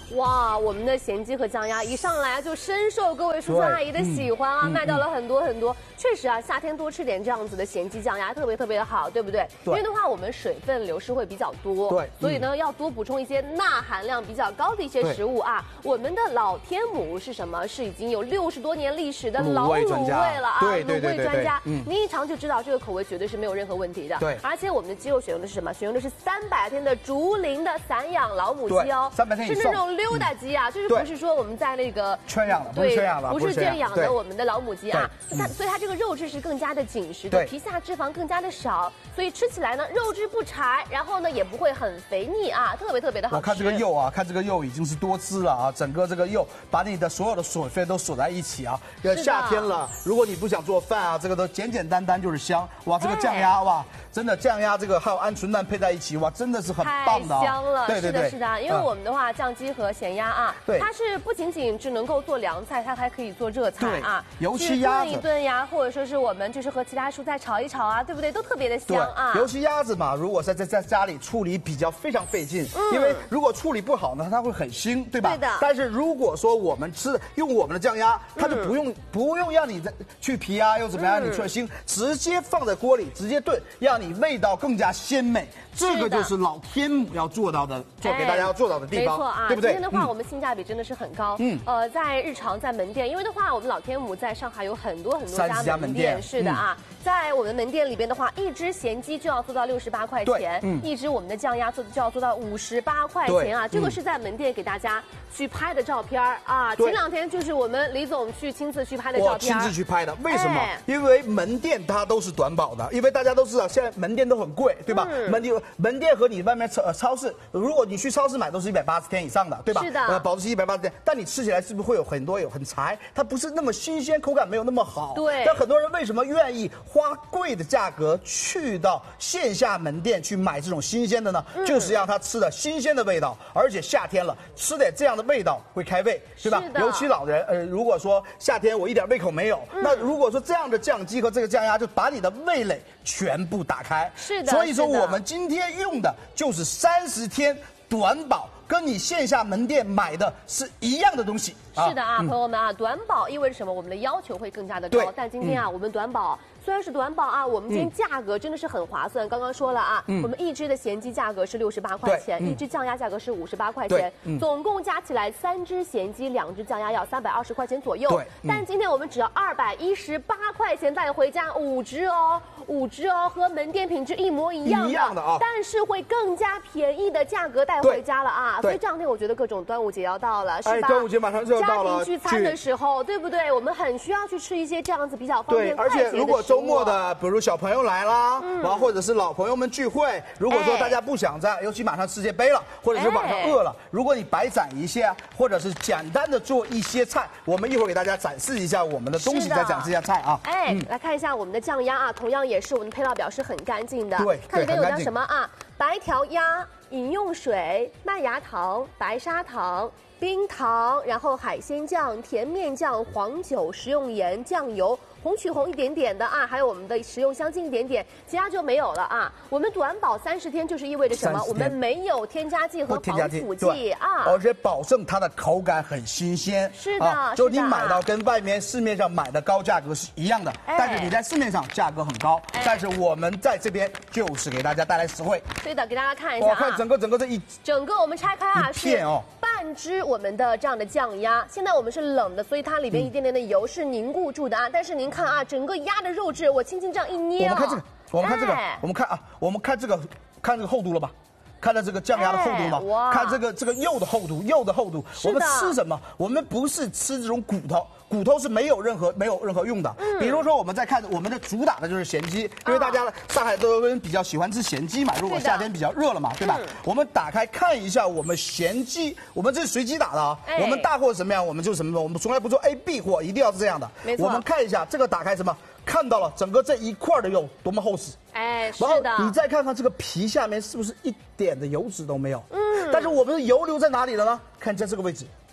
哇，我们的咸鸡和酱鸭一上来就深受各位叔叔阿姨的喜欢啊，卖到了很多很多。确实啊，夏天多吃点这样子的咸鸡酱鸭特别的好，对不对？因为的话，我们水分流失会比较多，对，所以呢要多补充一些钠含量比较高的一些食物啊。我们的老天母是什么？是已经有60多年历史的老卤味了啊，卤味专家。您一尝就知道这个口味绝对是没有任何问题的。对，而且我们的鸡肉选用的是什么？选用的是300天的竹林的散养老母鸡哦，300天以上，是那种溜达鸡啊，就是不是说我们在那个圈养的，不是圈养的， 不是圈养的我们的老母鸡啊。所以它这个肉质是更加的紧实的，皮下脂肪更加的少，所以吃起来呢肉质不柴，然后呢也不会很肥腻啊，特别的好吃。 我看这个肉啊，看这个肉已经是多汁了啊，整个这个肉把你的所有的水分都锁在一起啊。夏天了，如果你不想做饭啊，这个都简单就是香。哇，这个酱鸭哇，真的酱鸭这个还有鹌鹑蛋配在一起，哇，真的是很棒的。 太香了，是的，因为我们的话酱鸡和咸鸭啊，它是不仅仅只能够做凉菜，它还可以做热菜啊， 尤其鸭子炖一炖呀，或者说是我们就是和其他蔬菜炒一炒啊，对不对？都特别的香啊。 尤其鸭子嘛，如果在家里处理比较非常费劲，因为如果处理不好呢，它会很腥，对吧？对的。但是如果说我们用我们的酱鸭，它就不用让你去皮啊，又怎么样让你去腥，直接放在锅里直接炖，让你味道更加鲜美。这个就是老天母要做到的，给大家要做到的地方， 没错啊， 对不对？ 今天的话，我们性价比真的是很高。在日常在门店，因为的话，我们老天母在上海有很多家门店，是的啊。在我们门店里边的话，一只咸鸡就要做到68块钱，一只我们的酱鸭就要做到58块钱啊。这个是在门店给大家去拍的照片啊。前2天就是我们李总亲自去拍的照片， 我亲自去拍的。为什么？因为门店它都是短保的，因为大家都知道现在门店都很贵，对吧？门店和你外面超市，如果你去超市买都是180天以上的，对吧？ 是的， 保质期180天，但你吃起来是不是会有很柴？它不是那么新鲜，口感没有那么好。 对。 但很多人为什么愿意花贵的价格去到线下门店去买这种新鲜的呢？就是让他吃的新鲜的味道，而且夏天了，吃点这样的味道会开胃，对吧？尤其老人，如果说夏天我一点胃口没有，那如果说这样的酱鸡和这个酱鸭就把你的味蕾全部打开。 是的。 所以说我们今天用的就是30天短保，跟你线下门店买的是一样的东西。 是的啊，朋友们啊，短保意味着什么？我们的要求会更加的高。但今天啊，我们短保虽然是短保啊，我们今天价格真的是很划算。刚刚说了啊，我们一只的咸鸡价格是68块钱，一只酱鸭价格是58块钱，总共加起来3只咸鸡2只酱鸭要320块钱左右。但今天我们只要218块钱带回家5只哦，5只哦，和门店品质一模一样的啊，但是会更加便宜的价格带回家了啊。所以这2天我觉得各种端午节要到了，是吧？ 端午节马上就要到了。 家庭聚餐的时候，对不对？我们很需要去吃一些这样子比较方便快捷的食物。 而且如果周末的，比如小朋友来啦，或者是老朋友们聚会，如果说大家不想在，尤其马上世界杯了，或者是晚上饿了，如果你白攒一些，或者是简单的做一些菜，我们一会儿给大家展示一下我们的东西，再讲这些菜啊。 来看一下我们的酱鸭啊，同样也是我们的配料表是很干净的。 对， 看里面有叫什么啊？白条鸭、饮用水、麦芽糖、白砂糖、冰糖，然后海鲜酱、甜面酱、黄酒、食用盐、酱油。红曲红一点点的啊，还有我们的食用香精一点点，其他就没有了啊。我们短保30天就是意味着什么？我们没有添加剂和防腐剂啊， 而且保证它的口感很新鲜。 是的， 就你买到跟外面市面上买的高价格是一样的，但是你在市面上价格很高，但是我们在这边就是给大家带来实惠。 对的，给大家看一下啊， 看整个整个我们拆开啊是半只我们的这样的酱鸭，现在我们是冷的，所以它里边一点点的油是凝固住的啊。但是您看啊，整个鸭的肉质，我轻轻这样一捏， 我们看这个，我们看这个厚度了吧？看到这个酱鸭的厚度吗？看这个肉的厚度，我们吃什么？我们不是吃这种骨头。骨头是没有任何用的。比如说我们再看我们的主打的就是咸鸡，因为大家上海都比较喜欢吃咸鸡嘛，如果夏天比较热了嘛，对吧？我们打开看一下我们咸鸡，我们这是随机打的啊。我们大货什么样，我们就是什么，我们从来不做 A、B 货，一定要是这样的。没错。我们看一下这个打开什么，看到了整个这一块的肉多么厚实。 是的。 你再看看这个皮下面是不是一点的油脂都没有？但是我们的油留在哪里了呢？看在这个位置。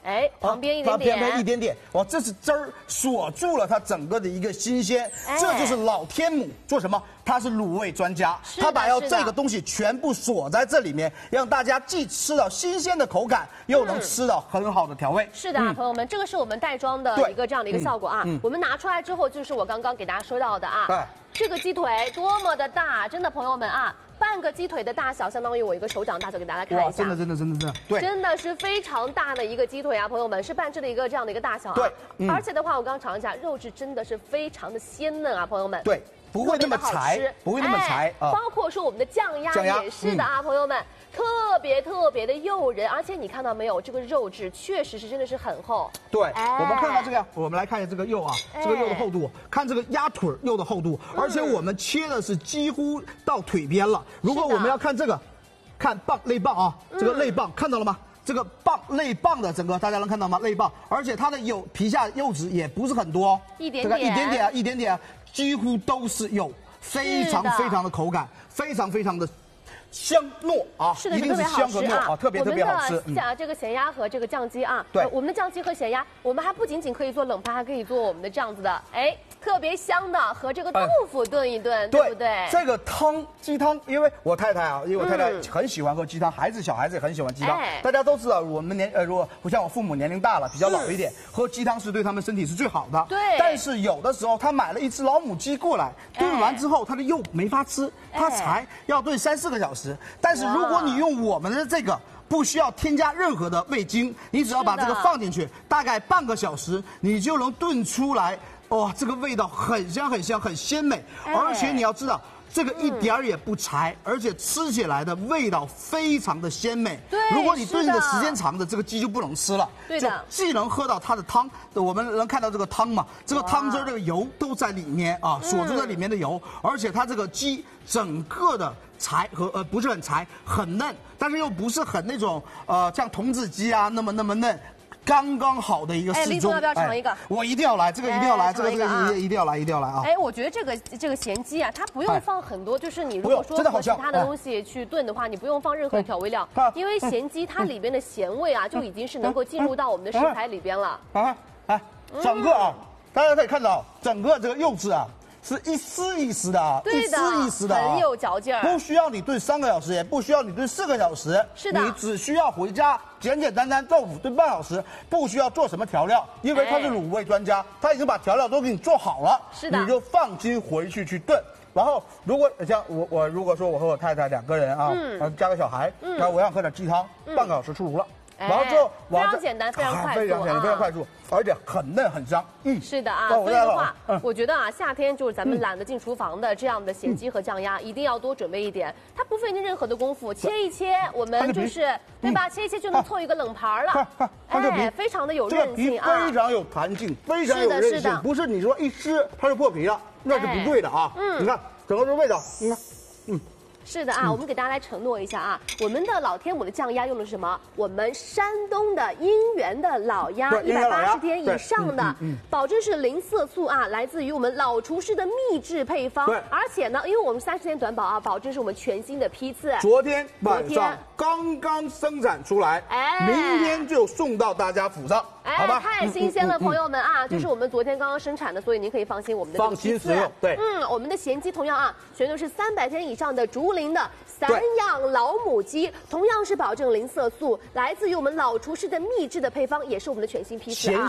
哎，旁边一点点， 旁边一点点，哇，这是汁儿锁住了它整个的一个新鲜，这就是老天母做什么？他是卤味专家，他把这个东西全部锁在这里面，让大家既吃到新鲜的口感，又能吃到很好的调味。 是的，朋友们，这个是我们袋装的一个这样的一个效果啊。我们拿出来之后，就是我刚刚给大家说到的啊，这个鸡腿多么的大，真的朋友们啊。半个鸡腿的大小，相当于我一个手掌大小，给大家看一下。 真的，对， 真的是非常大的一个鸡腿啊，朋友们，是半只的一个这样的一个大小啊。 对， 而且的话，我刚刚尝一下，肉质真的是非常的鲜嫩啊，朋友们。 对，不会那么柴，不会那么柴啊。 包括说我们的酱鸭也是的啊，朋友们。特别的诱人，而且你看到没有，这个肉质确实是真的是很厚。 对，我们看看这个，我们来看一下这个肉啊，这个肉的厚度，看这个鸭腿肉的厚度，而且我们切的是几乎到腿边了。如果我们要看这个，看肋棒啊，这个肋棒看到了吗？这个肋棒的整个大家能看到吗？肋棒，而且它的皮下肉质也不是很多， 一点点， 几乎都是肉，非常的口感，非常的。香糯啊， 是的， 一定是香和糯啊，特别好吃。 我们的这个咸鸭和这个酱鸡啊， 对， 我们的酱鸡和咸鸭，我们还不仅可以做冷盘，还可以做我们的这样子的，哎，特别香的和这个豆腐炖一炖，对不对？ 这个鸡汤，因为我太太很喜欢喝鸡汤，小孩子也很喜欢鸡汤。大家都知道，我们如果不像我父母年龄大了，比较老一点，喝鸡汤是对他们身体是最好的。 对。 但是有的时候他买了一只老母鸡过来，炖完之后，它的肉没法吃，它才要炖3、4个小时。但是如果你用我们的这个，不需要添加任何的味精，你只要把这个放进去，大概半个小时，你就能炖出来。哇，这个味道很香，很鲜美，而且你要知道。这个一点儿也不柴，而且吃起来的味道非常的鲜美。 对， 如果你炖的时间长的，这个鸡就不能吃了。 对的， 既能喝到它的汤，我们能看到这个汤嘛，这个汤汁这个油都在里面啊，锁住在里面的油，而且它这个鸡整个的柴和不是很柴，很嫩，但是又不是很那种像童子鸡啊那么嫩。刚刚好的一个适中。 林总要不要尝一个？ 我一定要来，这个一定要来，这个一定要来啊！ 哎，我觉得这个咸鸡啊，它不用放很多，就是你如果说和其他的东西去炖的话，你不用放任何调味料，因为咸鸡它里边的咸味啊，就已经是能够进入到我们的食材里边了。 整个啊，大家可以看到，整个这个肉质啊。是一丝一丝的啊， 一丝一丝的，很有嚼劲儿。 不需要你炖3个小时，也不需要你炖4个小时。 是的， 你只需要回家简单豆腐炖半小时，不需要做什么调料，因为他是卤味专家，他已经把调料都给你做好了。 是的， 你就放心回去炖。然后，如果像我如果说我和我太太2个人啊，加个小孩，然后我想喝点鸡汤，半个小时出炉了。完了之后， 非常简单，非常快速， 非常快速，而且很嫩很香。 是的啊，所以的话，我觉得啊，夏天就是咱们懒得进厨房的这样的咸鸡和酱鸭，一定要多准备一点。它不费你任何的功夫，切一切，我们就是对吧？切一切就能凑一个冷盘了。哎，非常的有韧性啊， 非常有弹性，非常有韧性。不是你说一吃它就破皮了，那是不对的啊。你看整个这味道，你看， 是的啊，我们给大家来承诺一下啊，我们的老天母的酱鸭用的是什么？我们山东的姻缘的老鸭，180天以上的，保证是零色素啊，来自于我们老厨师的秘制配方。而且呢，因为我们30天短保啊，保证是我们全新的批次。 昨天晚上刚刚生产出来，明天就送到大家府上，好吧？ 太新鲜了，朋友们啊，这是我们昨天刚刚生产的，所以您可以放心我们的放心食用。对， 我们的咸鸡同样啊，选用是300天以上的竹林的散养老母鸡，同样是保证零色素，来自于我们老厨师的秘制的配方，也是我们的全新批次啊。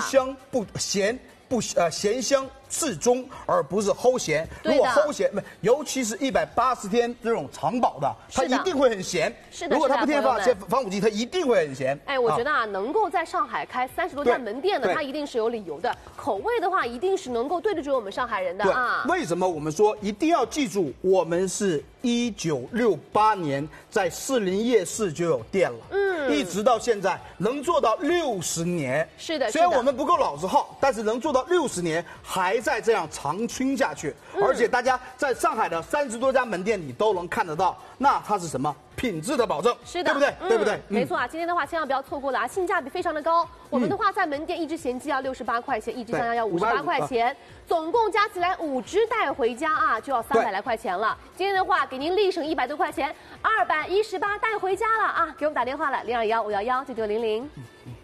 咸香适中，而不是齁咸。如果齁咸，尤其是180天这种长保的，它一定会很咸。 是的， 如果它不添防腐剂，它一定会很咸。 哎，我觉得啊，能够在上海开30多家门店的，它一定是有理由的。口味的话，一定是能够对得住我们上海人的啊。 为什么我们说一定要记住，我们是1968年在士林夜市就有店了，一直到现在能做到60年。 是的， 虽然我们不够老字号，但是能做到60年，还在这样长青下去。而且大家在上海的30多家门店里都能看得到，那它是什么？品质的保证， 是的， 对不对？对不对？ 没错啊，今天的话千万不要错过了啊，性价比非常的高。我们的话在门店一只咸鸡要68块钱，一只酱鸭要58块钱，总共加起来5只带回家啊就要300来块钱了。今天的话给您立省100多块钱，218带回家了啊！给我们打电话了，0215119900。